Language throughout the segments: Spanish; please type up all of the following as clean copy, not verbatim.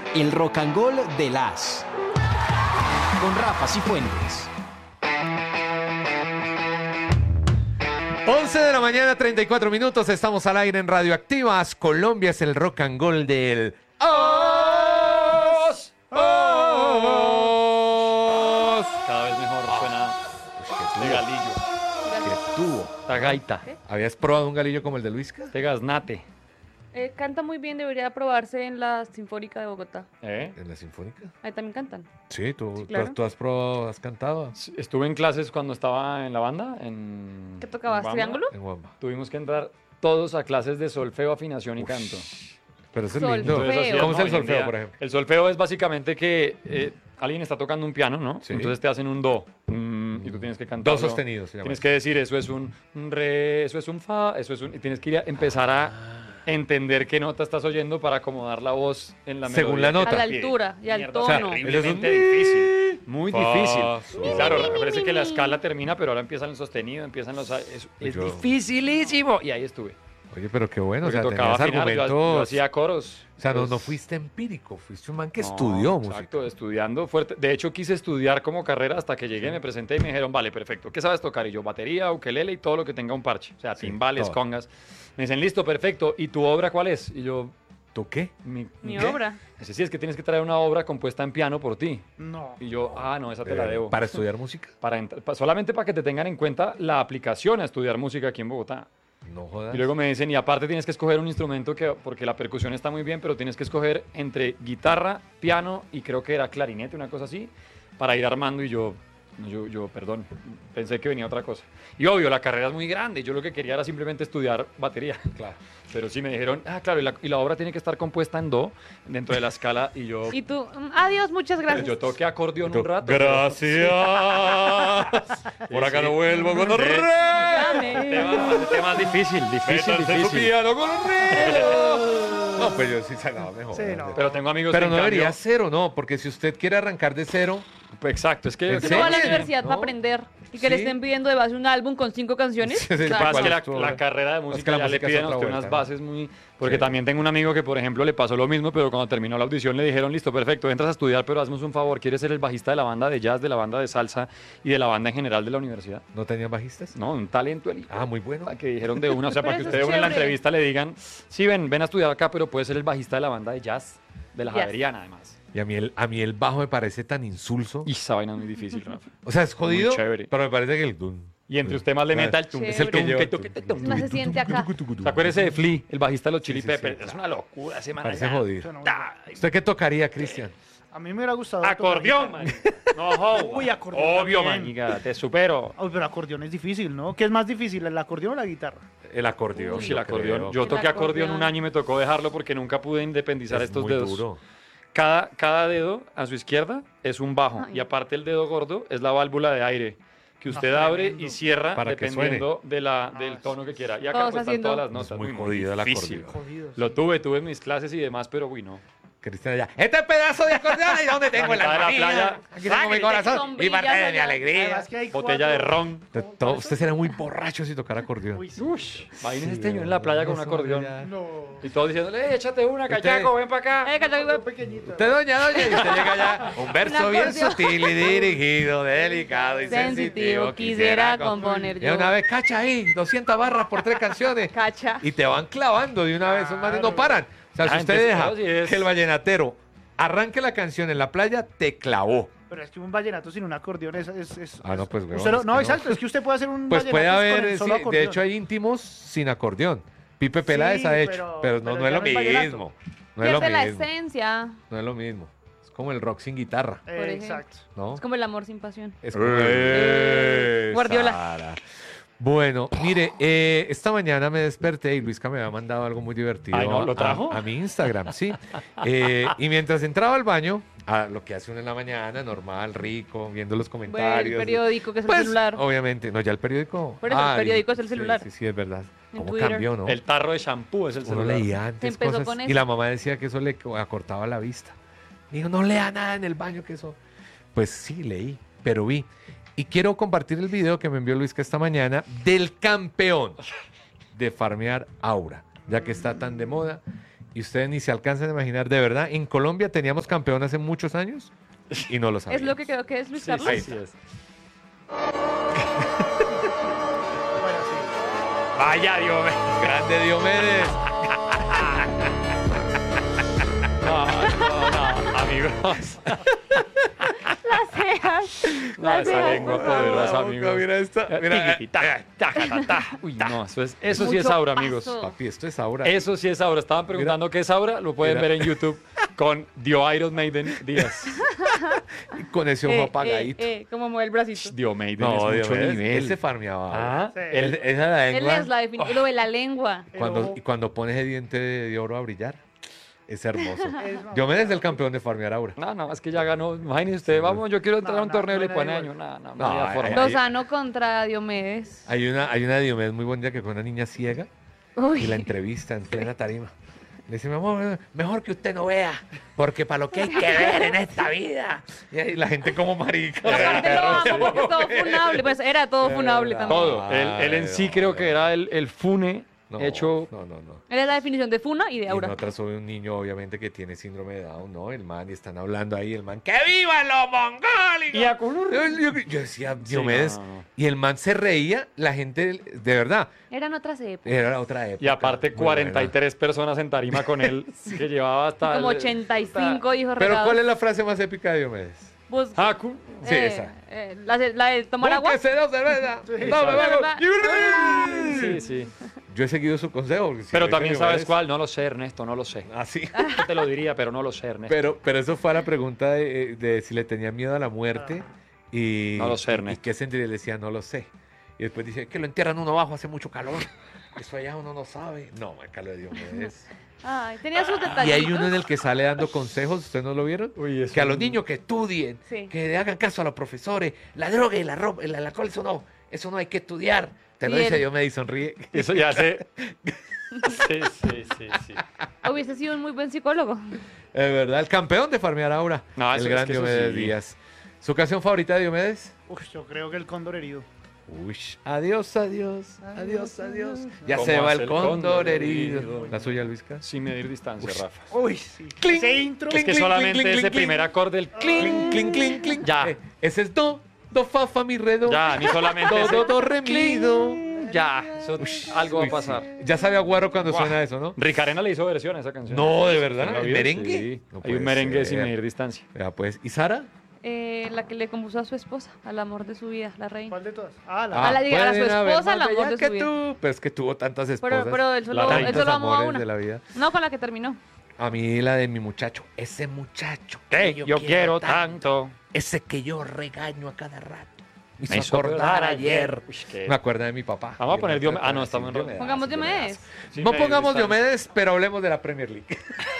El Rock and Roll de las. Con Rafa Cifuentes. 11 de la mañana, 34 minutos. Estamos al aire en Radioactivas. Colombia es el rock and roll del Os. Cada vez mejor suena de galillo. ¿Qué tuvo? Esta gaita. ¿Habías probado un galillo como el de Luisca? Este gaznate. Canta muy bien, debería probarse en la Sinfónica de Bogotá. ¿En la Sinfónica? Ahí también cantan. Sí, tú, Sí, claro. tú has probado, has cantado Estuve en clases cuando estaba en la banda. ¿Qué tocabas? en Bamba. ¿Triángulo? en Wamba. Tuvimos que entrar todos a clases de solfeo, afinación y canto. Pero eso es Solfeo. lindo. Entonces, así ¿Cómo es el hoy en solfeo, día, por ejemplo? El solfeo es básicamente que alguien está tocando un piano, ¿no? Sí. Entonces te hacen un do y tú tienes que cantar. Do sostenido se llama. Tienes que decir, eso es un re, eso es un fa, eso es un... Y tienes que empezar a entender qué nota estás oyendo para acomodar la voz en la Según melodía. la nota. A la altura y al Mierda, tono. o sea, terriblemente difícil. Muy difícil. Fa, Y claro, parece que la escala termina, pero ahora empiezan el sostenido, empiezan los... Es Yo- dificilísimo. Y ahí estuve. Oye, pero qué bueno, o Porque sea, tocaba tenías afinar, yo argumentos. hacía coros. O sea, no Pues, fuiste empírico, fuiste un man que no, estudió música. Exacto, estudiando fuerte. De hecho, quise estudiar como carrera hasta que llegué, me presenté y me dijeron, vale, perfecto, ¿qué sabes tocar? Y yo, batería, ukelele y todo lo que tenga un parche. O sea, Sí, timbales, todo. congas. Me dicen, listo, perfecto. ¿Y tu obra cuál es? Y yo, ¿Tú qué? Mi ¿qué? obra. Dice, sí, es que tienes que traer una obra compuesta en piano por ti. No. Y yo, no, esa te la debo. ¿Para estudiar música? Solamente para que te tengan en cuenta la aplicación a estudiar música aquí en Bogotá. No jodas. Y luego me dicen, y aparte tienes que escoger un instrumento porque la percusión está muy bien, pero tienes que escoger entre guitarra, piano y creo que era clarinete, una cosa así, para ir armando. Y yo, perdón, pensé que venía otra cosa. Y obvio, la carrera es muy grande. Yo lo que quería era simplemente estudiar batería. Claro. Pero sí me dijeron, claro, y la obra tiene que estar compuesta en do, dentro de la escala. Y yo, Y tú, adiós, muchas gracias. yo toqué acordeón un rato. Gracias. Por acá Sí. no vuelvo con Sí. Dame. Tema difícil. piano con No, pues yo sí sacaba mejor. Sí, no. Pero tengo amigos Pero que no en debería cambio- ser, ¿o no? Porque si usted quiere arrancar de cero, Pues exacto, es que... ¿En Uno va a la serio? universidad ¿No? para aprender y que le Sí. estén pidiendo de base un álbum con 5 canciones. Sí, sí, Lo que Claro. pasa es que ¿Cuál la, es tu la obra? carrera de Es que música la ya le música es piden a otra usted vuelta, unas ¿no? bases muy... Porque Sí. también tengo un amigo que, por ejemplo, le pasó lo mismo, pero cuando terminó la audición le dijeron, listo, perfecto, entras a estudiar, pero haznos un favor, ¿quieres ser el bajista de la banda de jazz, de la banda de salsa y de la banda en general de la universidad? ¿no tenían bajistas? No, un talento el hijo. Muy bueno. Que dijeron de una, o sea, para que Pero eso ustedes es en la chévere. entrevista le digan, sí, ven a estudiar acá, pero puedes ser el bajista de la banda de jazz, de la Jazz. Javeriana, además. Y a mí el bajo me parece tan insulso. Y esa vaina es muy difícil, Rafa. O sea, es jodido, Muy chévere. pero me parece que el dun. Y entre usted más le meta el tum, Es el que tum, lleva. tum, tum, tum. No se siente acá. ¿Se acuerda ese de Flea, el bajista de los Chili Sí, sí, sí, Peppers? claro. Es una locura ese man. Parece allá. jodido. Suena muy bien. ¿Usted qué tocaría, Cristian? A mí me hubiera gustado. Acordeón, tocar man. No, joda. Uy, acordeón Obvio, también. maniga, te supero. guitarra. Uy, pero acordeón es difícil, ¿no? ¿Qué es más difícil, el acordeón o la guitarra? El acordeón. Uy, el acordeón. creo. Yo El toqué acordeón acordeón. un año y me tocó dejarlo porque nunca pude independizar Es estos muy dedos. duro. Cada dedo a su izquierda es un bajo Ay. y aparte el dedo gordo es la válvula de aire que usted abre tremendo. y cierra Para que dependiendo del tono que quiera. Y acá Todos pues, están haciendo- todas las notas. Es muy Uy, jodido el difícil. acordeón. Jodidos. Lo tuve en mis clases y demás, pero uy, no. Cristian allá. Este pedazo de acordeón y dónde tengo La mitad de la armonía? playa. Aquí tengo mi corazón y Sombrillas parte de mi allá. alegría. Además que hay Botella de cuatro- ron. Usted será muy borracho si tocara acordeón. Uy, sí. Ush, imagínese este señor en la playa con un Eso acordeón. ya. No. Y todos diciéndole, échate una, cachaco, ven para acá. Cachaco, Pequeñito. Usted, doña, y usted llega allá. Un verso Un bien acordeón. sutil y dirigido, delicado y Sensitivo, quisiera componer Y yo. una vez, cacha ahí, 200 barras por 3 canciones. Cacha. Y te van clavando de una vez, esos manes no Claro. paran. O sea, si usted Entonces, deja claro, si es- que el vallenatero arranque la canción en la playa, te clavó. Pero es que un vallenato sin un acordeón es... No, pues, huevón, usted es que no, no. exacto, es que usted puede hacer un Pues puede vallenato haber, con el solo sí, de acordeón. hecho hay íntimos sin acordeón. Pipe Peláez Sí, ha hecho, pero no pero es ya lo no es vallenato. mismo. No es lo Pierde la mismo. esencia. No es lo mismo. Es como el rock sin guitarra, Por ejemplo. Exacto. ¿no? Es como el amor sin pasión. Es como Guardiola. Sara. Bueno, mire, esta mañana me desperté y Luisca me había mandado algo muy divertido Ay, no, ¿lo trajo? a mi Instagram, sí. Y mientras entraba al baño, a lo que hace uno en la mañana, normal, rico, viendo los Bueno, el comentarios. periódico, que es Pues, el celular. obviamente, no, ya el periódico. Por eso, el periódico es el sí, celular. Sí, sí, es verdad. En ¿Cómo Twitter. cambió, no? El tarro de shampoo es el Uno celular. leía antes empezó cosas con y eso. la mamá decía que eso le acortaba la vista. Dijo, no lea nada en el baño, que eso... Pues sí, leí, pero vi. Y quiero compartir el video que me envió Luisca esta mañana del campeón de farmear aura, ya que está tan de moda. Y ustedes ni se alcanzan a imaginar, de verdad, en Colombia teníamos campeón hace muchos años y no lo Es sabíamos. lo que creo que es Luis Sí, Carlos. sí, sí es. Bueno, sí. Vaya, Diomedes. Grande Diomedes. No, amigos. Las cejas. No, Las esa cejas. lengua poderosa, La amigos. boca, mira esta. Mira, Tiquiti, taca, taca, ta, ta. Uy, no, eso sí es Mucho aura, amigos. paso. papi, esto es ahora. Eso sí es aura. Estaban preguntando qué es aura. Lo pueden Mira. ver en YouTube con Dio Iron Maiden Díaz. Con ese ojo apagadito. Como mueve el bracito. Dio Maiden No, es mucho Diomedes, nivel. ese farmeaba. Ah, Sí. el- Esa es la Él lengua. es la definición. Lo de la lengua. Cuando, y cuando pones el diente de oro a brillar, es hermoso. Es- Diomedes es el campeón de farmear aura. No, es que ya ganó. Imagínese usted, vamos, yo quiero entrar a un No, torneo no, de no, Lipuaneño. igual. No, No, había forma. ay, Lozano contra Diomedes. Hay una Diomedes muy bonita que con una niña ciega y Uy. la entrevista en plena tarima. Le dice, mi amor, mejor que usted no vea, porque para lo que hay que ver en esta vida. Y ahí la gente como marica. Aparte lo amo porque es todo funable. Pues era todo funable también. Todo. Él en sí creo que era el fune No, hecho. No. Él es la definición de funa y de Y en aura. otra sobre un niño, obviamente, que tiene síndrome de Down, ¿no? El man, y están hablando ahí, el man, ¡que vivan los mongólicos! Y a color. Yo decía, Diomedes, no. y el man se reía, la gente, de verdad, Eran otras épocas. era otra época. Y aparte, muy buena. 43 personas en tarima con él, que llevaba hasta. Como el- 85 hijos Pero regados. ¿cuál es la frase más épica de Diomedes? Pues, Haku. Sí, esa. la de tomar agua. ¡Búsquese dos cervezas! ¡No me exacto. vago! Sí, sí. Yo he seguido su consejo. porque si Pero lo también hizo sabes Diomedes- cuál. No lo sé, Ernesto, no lo sé. Así. Yo te lo diría, pero no lo sé, Ernesto. Pero eso fue a la pregunta de si le tenía miedo a la muerte. Y, No lo sé, y Ernesto. qué sentiría, le decía, no lo sé. Y después dice, que lo entierran uno abajo, hace mucho calor. Eso allá uno no sabe. No, acá lo de Diomedes. Ay, tenía sus Y detallitos. hay uno en el que sale dando consejos, ¿ustedes no lo vieron? Uy, eso Que a los no. niños que estudien, Sí. que le hagan caso a los profesores, la droga y la ropa, el alcohol, eso no hay que estudiar. Te lo Y dice él- Diomedes y sonríe. Eso ya sé. Sí. Hubiese sido un muy buen psicólogo. Es verdad, el campeón de farmear ahora. No, el eso- gran es que eso Diomedes sí. Díaz. ¿Su canción favorita de Diomedes? Uf, yo creo que el cóndor herido. Uy, adiós, adiós, adiós, adiós. Ya ¿Cómo se va hace el el cóndor cóndor herido. herido? ¿La suya, Luisca? Sin medir distancia, Rafa. Uy, sí. Cling, Ese intro. cling, Es que cling, solamente cling, ese cling, primer cling. acorde, el cling. Cling, cling, cling. Ya. Ese es do, fa, fa, mi, re, do. Ya, ni solamente Do, ese. do, do, re, mi, do. Ya, eso, algo va a Uy, pasar. sí. Ya sabe Aguaro cuando Guau. suena eso, ¿no? Ricarena le hizo versión a esa canción. No, de ¿En verdad. la ¿El vida? merengue? Sí. No Hay puede un merengue sin ser. medir distancia. Ya, pues. ¿Y Sara? La que le compuso a su esposa, al amor de su vida, la reina. ¿Cuál de todas? Ah, A la- a su pueden haber esposa, el más amor bella de su que vida. tú. Pero es que tuvo tantas esposas. Pero él solo, La él tantos solo amó a amores una. de la vida. No, con la que terminó. A mí la de mi muchacho. Ese muchacho. Que yo quiero tanto. Ese que yo regaño a cada rato. Me Me hizo acordar ayer. Uy, qué- Me acuerdo de mi papá. Vamos a poner Yo me Diomedes. Ah, no, acuerdo, estamos en sí, Diomedes, Pongamos sí, Diomedes. Sin No medir pongamos distancia. Diomedes, pero hablemos de la Premier League.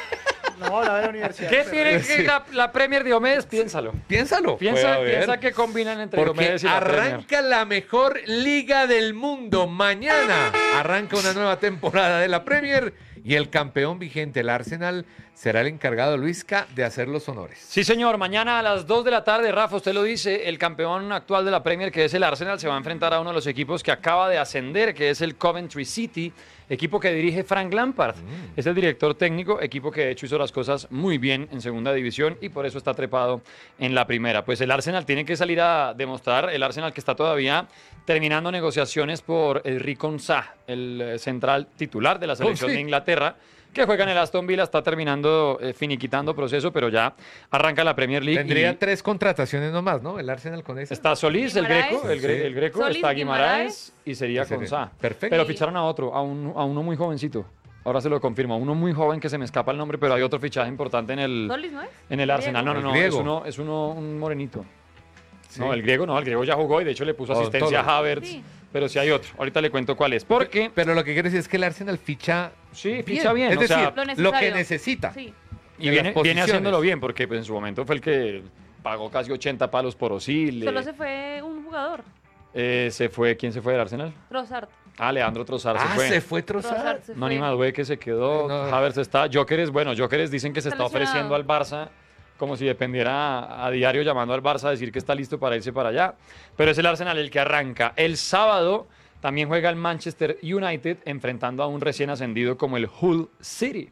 No, la de la universidad. ¿Qué pero- tiene Sí. que la Premier Diomedes? Piénsalo. Piénsalo. Piensa, puede haber. piensa que combinan entre Porque Diomedes y la Premier. arranca la mejor liga del mundo. Mañana arranca una nueva temporada de la Premier y el campeón vigente, el Arsenal, será el encargado, Luisca, de hacer los honores. Sí, señor. Mañana a las 2 de la tarde, Rafa, usted lo dice, el campeón actual de la Premier, que es el Arsenal, se va a enfrentar a uno de los equipos que acaba de ascender, que es el Coventry City, equipo que dirige Frank Lampard. Es el director técnico, equipo que de hecho hizo las cosas muy bien en segunda división y por eso está trepado en la primera. Pues el Arsenal tiene que salir a demostrar, el Arsenal que está todavía terminando negociaciones por el Rikon Sa, el central titular de la selección sí. de Inglaterra, que juega en el Aston Villa, está terminando, finiquitando proceso, pero ya arranca la Premier League. Tendría y 3 contrataciones nomás, ¿no? El Arsenal con ese. está Solís, el Guimaraes. Greco, el Greco, Solís, está Guimaraes Guimaraes. y sería Ese con sería. Sa. Perfecto. Pero ficharon a otro, a uno muy jovencito. Ahora se lo confirmo, a uno muy joven que se me escapa el nombre, pero hay otro fichaje importante en el, ¿Solis no es? en el Arsenal. No, no, El no, griego. es uno un morenito. Sí. No, el griego ya jugó y de hecho le puso Oh, asistencia todo. a Havertz, Sí. pero sí hay otro. Ahorita le cuento cuál es. Porque, Pero lo que quiero decir es que el Arsenal ficha sí, ficha bien. Es o decir, sea, Lo lo que necesario. necesita. Sí. y en viene, las posiciones. haciéndolo bien, porque pues, en su momento fue el que pagó casi 80 palos por Osil. Solo se fue un jugador, Se fue, ¿quién se fue del Arsenal? Trossard. Ah, Leandro Trossard Ah, se fue. Trossard. Trossard se No, fue. ni Madueque se quedó, No. Havertz está, Jokeres dicen que se Está está ofreciendo al Barça como si dependiera a diario llamando al Barça a decir que está listo para irse para allá. Pero es el Arsenal el que arranca. El sábado también juega el Manchester United enfrentando a un recién ascendido como el Hull City.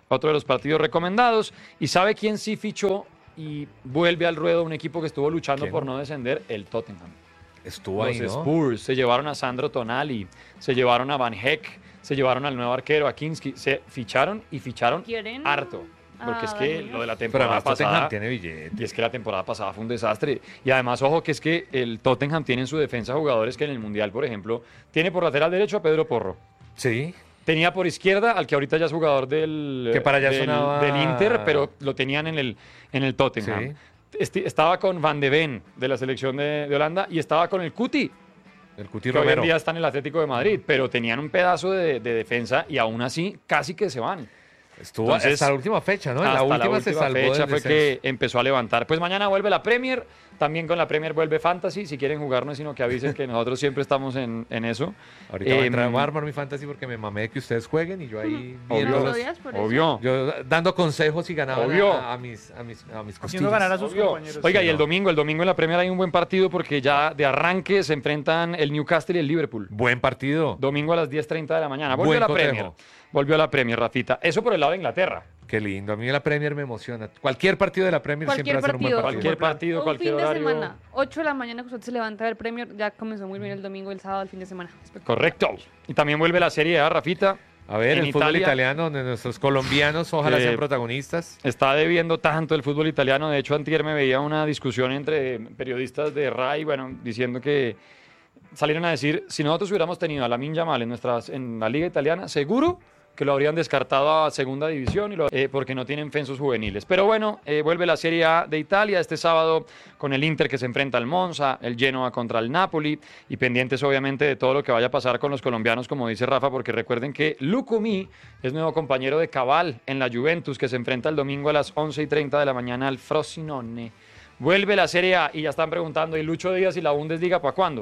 otro de los partidos recomendados. ¿Y sabe quién sí fichó y vuelve al ruedo un equipo que estuvo luchando ¿Quién? por no descender? El Tottenham. Estuvo ahí, Los ¿no? Spurs se llevaron a Sandro Tonali, se llevaron a Van Heck, se llevaron al nuevo arquero, a Kinski. Se ficharon y ficharon ¿Quieren? harto. Porque es que Daniel. lo de la Pero temporada además Tottenham pasada... tiene billete. Y es que la temporada pasada fue un desastre. Y además, ojo, que es que el Tottenham tiene en su defensa jugadores que en el Mundial, por ejemplo, tiene por lateral derecho a Pedro Porro. Sí. Tenía por izquierda al que ahorita ya es jugador del, Que para allá del, sonaba- del Inter, pero lo tenían en el Tottenham. Estaba con Van de Ven de la selección de Holanda y estaba con el Cuti, El Cuti que hoy en Romero. día está en el Atlético de Madrid, pero tenían un pedazo de defensa y aún así casi que se van. Estuvo Entonces, hasta la última fecha, ¿no? En Hasta la última se salvó fecha del fue descenso. que empezó a levantar. Pues mañana vuelve la Premier, también con la Premier vuelve Fantasy. Si quieren jugar, no es sino que avisen que nosotros siempre estamos en eso. Ahorita voy a entrar, Em, voy a armar mi fantasy porque me mamé de que ustedes jueguen y yo ahí ¿Los viéndolos. odias por eso? Obvio. Yo dando consejos y ganaba Obvio. a mis Haciendo costillas. ganar a sus Obvio. compañeros. Oiga, Sí, y el no. domingo en la Premier hay un buen partido porque ya de arranque se enfrentan el Newcastle y el Liverpool. Buen partido. Domingo a las 10:30 de la mañana. Volvió Buen a la cotejo. Premier. Volvió a la Premier, Rafita. Eso por el lado de Inglaterra. Qué lindo. A mí la Premier me emociona. Cualquier partido de la Premier Cualquier siempre va a ser un buen partido. partido. Cualquier partido, Un cualquier fin de horario. semana, 8 de la mañana que usted se levanta a ver Premier, ya comenzó muy bien el domingo y el sábado, el fin de semana. Correcto. Y también vuelve la Serie A, Rafita. A ver, En el fútbol Italia- italiano, donde nuestros colombianos ojalá Eh, sean protagonistas. Está debiendo tanto el fútbol italiano. De hecho, antier me veía una discusión entre periodistas de RAI, bueno, diciendo que salieron a decir, si nosotros hubiéramos tenido a Lamine Yamal en la liga italiana, seguro que lo habrían descartado a segunda división porque no tienen censos juveniles. Pero bueno, vuelve la Serie A de Italia este sábado con el Inter que se enfrenta al Monza, el Genoa contra el Napoli y pendientes obviamente de todo lo que vaya a pasar con los colombianos, como dice Rafa, porque recuerden que Lucumí es nuevo compañero de Cabal en la Juventus que se enfrenta el domingo a las 11:30 de la mañana al Frosinone. Vuelve la Serie A y ya están preguntando, ¿y Lucho Díaz y la Bundesliga para cuándo?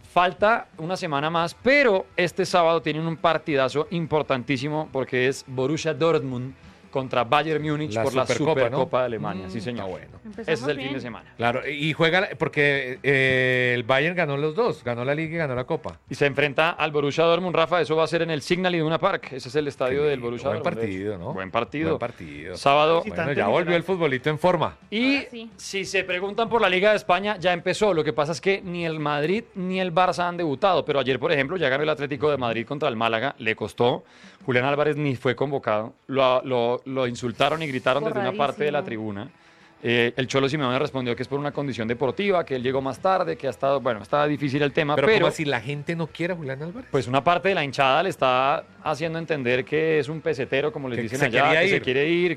Falta una semana más, pero este sábado tienen un partidazo importantísimo porque es Borussia Dortmund contra Bayern Múnich La por la Supercopa, Supercopa ¿no? de Alemania. Sí, señor. Está bueno. Ese es el fin bien. de semana. Claro, y juega, porque el Bayern ganó los dos, ganó la Liga y ganó la Copa. Y se enfrenta al Borussia Dortmund, Rafa, eso va a ser en el Signal Iduna Park. Ese es el estadio Qué del lindo, Borussia buen Dortmund. de partido, hecho. ¿no? Buen partido. Buen partido. Sábado. Sí, Bueno, tanto ya en volvió el general. futbolito en forma. Y Ahora sí. si se preguntan por la Liga de España, ya empezó. Lo que pasa es que ni el Madrid ni el Barça han debutado. Pero ayer, por ejemplo, ya ganó el Atlético de Madrid contra el Málaga. Le costó. Julián Álvarez ni fue convocado. Lo insultaron y gritaron desde una parte de la tribuna. El Cholo Simeone respondió que es por una condición deportiva, que él llegó más tarde, que ha estado, bueno, está difícil el tema, Pero, pero ¿cómo así la gente no quiere a Julián Álvarez? pues una parte de la hinchada le está haciendo entender que es un pesetero, como les Que dicen se allá, quería que se ir. quiere ir,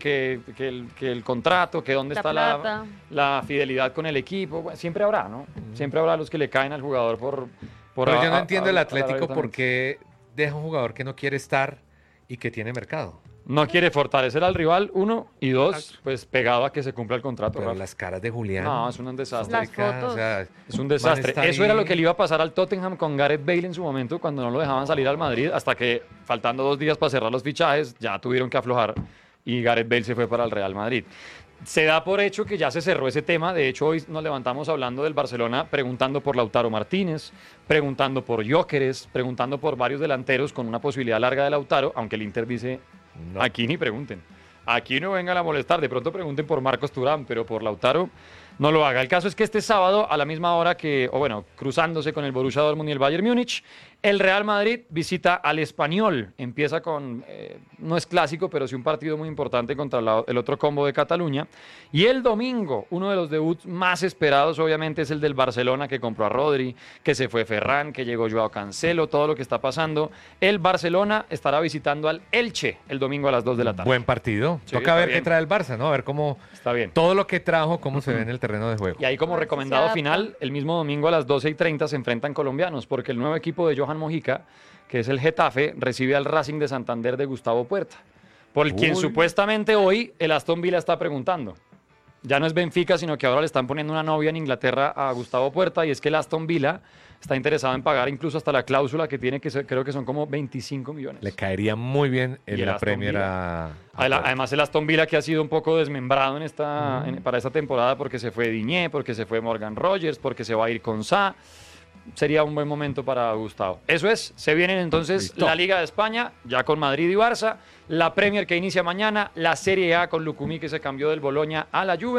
que el contrato, que dónde La está plata. la fidelidad con el equipo. Bueno, siempre habrá, ¿no? Siempre habrá los que le caen al jugador por Pero yo no entiendo el hablar Atlético por abiertamente. qué deja un jugador que no quiere estar y que tiene mercado. No quiere fortalecer al rival, uno, y dos, pues pegado a que se cumpla el contrato. Pero Rafa. las caras de Julián. No, es un desastre. Las fotos. O sea, Es un man desastre. está Eso era ahí. lo que le iba a pasar al Tottenham con Gareth Bale en su momento cuando no lo dejaban salir al Madrid, hasta que faltando 2 días para cerrar los fichajes, ya tuvieron que aflojar y Gareth Bale se fue para el Real Madrid. Se da por hecho que ya se cerró ese tema. De hecho, hoy nos levantamos hablando del Barcelona, preguntando por Lautaro Martínez, preguntando por Gyökeres, preguntando por varios delanteros con una posibilidad larga de Lautaro, aunque el Inter dice, no. aquí ni pregunten. Aquí no vengan a molestar. De pronto pregunten por Marcos Turán, pero por Lautaro no lo haga. El caso es que este sábado, a la misma hora cruzándose con el Borussia Dortmund y el Bayern Múnich, el Real Madrid visita al Español. Empieza con, no es clásico, pero sí un partido muy importante contra el otro combo de Cataluña. Y el domingo, uno de los debuts más esperados, obviamente, es el del Barcelona, que compró a Rodri, que se fue Ferran, que llegó Joao Cancelo, todo lo que está pasando. El Barcelona estará visitando al Elche el domingo a las 2 de la tarde. Buen partido. Sí, Toca está ver bien. qué trae el Barça, ¿no? A ver cómo Está bien. todo lo que trajo, cómo se ve en el terreno de juego. Y ahí como A ver si recomendado se adapta. final, el mismo domingo a las 12:30 se enfrentan colombianos, porque el nuevo equipo de Johan Mojica, que es el Getafe, recibe al Racing de Santander de Gustavo Puerta, por quien Uy. supuestamente hoy el Aston Villa está preguntando. Ya no es Benfica, sino que ahora le están poniendo una novia en Inglaterra a Gustavo Puerta, y es que el Aston Villa está interesado en pagar incluso hasta la cláusula que tiene, creo que son como 25 millones. Le caería muy bien Y en el la Aston Premier Villa. a Puerta. Además, el Aston Villa que ha sido un poco desmembrado para esta temporada porque se fue Diñé, porque se fue Morgan Rogers, porque se va a ir con Sa. sería un buen momento para Gustavo. Eso es, se vienen entonces Listo. la Liga de España, ya con Madrid y Barça, la Premier que inicia mañana, la Serie A con Lucumí que se cambió del Bologna a la Juve.